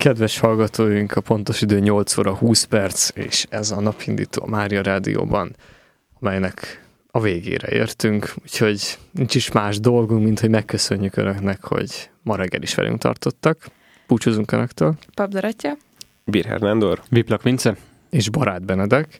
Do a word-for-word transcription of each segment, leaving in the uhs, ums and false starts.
Kedves hallgatóink, a pontos idő nyolc óra húsz perc, és ez a napindító a Mária Rádióban, amelynek a végére értünk, úgyhogy nincs is más dolgunk, mint hogy megköszönjük Önöknek, hogy ma reggel is velünk tartottak. Búcsúzunk Önöktől. Papzaratja. Birher Nándor. Viplak Vince. És Barát Benedek.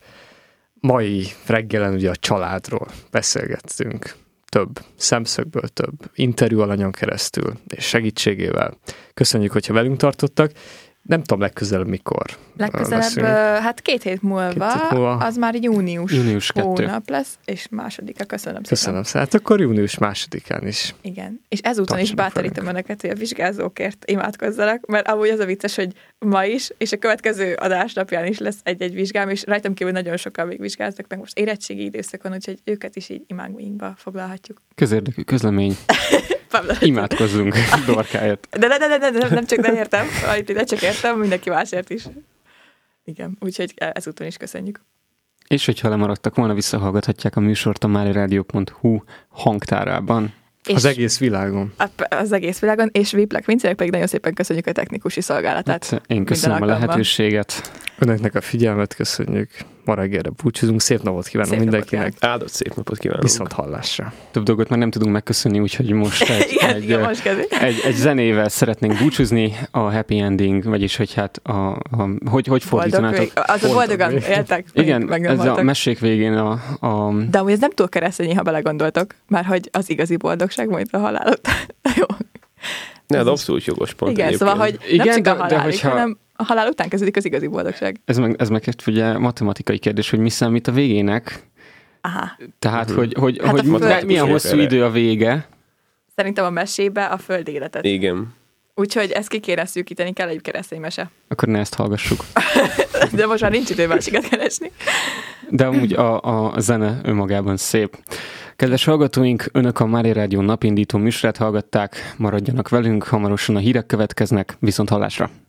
Mai reggelen ugye a családról beszélgettünk. Több szemszögből, több interjú alanyon keresztül, és segítségével. Köszönjük, hogyha velünk tartottak. Nem tudom, legközelebb mikor. Legközelebb, hát két hét múlva, két hét múlva az már június, június hónap lesz, és másodika. Köszönöm szépen. Köszönöm szépen. Hát akkor június másodikán is. Igen. És ezúton is bátorítom önöket, hogy a vizsgázókért imádkozzanak, mert amúgy az a vicces, hogy ma is, és a következő adásnapján is lesz egy-egy vizsgám, és rajtam kívül nagyon sokan még vizsgáznak, meg most érettségi időszakon, úgyhogy őket is így imágunkba foglalhatjuk. Közérdekű közlemény. Imádkozzunk Dorkáért. De, de, de, de, de, nem csak nem értem, de csak értem, mindenki másért is. Igen, úgyhogy ezúton is köszönjük. És hogyha lemaradtak volna, visszahallgathatják a műsort a máriaradio pont hu hangtárában. És az egész világon. Az egész világon, és Viplak Vincének pedig nagyon szépen köszönjük a technikusi szolgálatát. Hát én köszönöm a lehetőséget. Önöknek a figyelmet köszönjük. Ma reggelre búcsúzunk. Szép napot kívánok szép mindenkinek. Napot áldott szép napot kívánok. Viszont hallásra. Több dolgot már nem tudunk megköszönni, úgyhogy most egy, igen, egy, igen, most egy, egy zenével szeretnénk búcsúzni, a happy ending, vagyis hogy hát a, a hogy, hogy fordítanátok? Az a boldogan éltek. Igen, ez voltak. A mesék végén a... a... De amúgy ez nem túl keresztényi, ha belegondoltok, már hogy az igazi boldogság majd a halál után. Jó. Ne, az abszolút jogos pont. Igen, egyébként. Szóval, hogy igen, nem csak de, a halálig, de hogyha... hanem a halál után kezdődik az igazi boldogság. Ez meg, ez meg ugye matematikai kérdés, hogy mi számít a végének. Aha. Tehát, uh-huh. hogy, hogy, hát hogy föld... milyen hosszú idő a vége. Szerintem a mesébe a föld életet. Igen. Úgyhogy ezt ki kéne szűkíteni, kell egy keresztény mese. Akkor ne ezt hallgassuk. De most már nincs idő másikat keresni. De amúgy a, a zene önmagában szép. Kedves hallgatóink, Önök a Mária Rádió napindító műsorát hallgatták, maradjanak velünk, hamarosan a hírek következnek, viszont hallásra!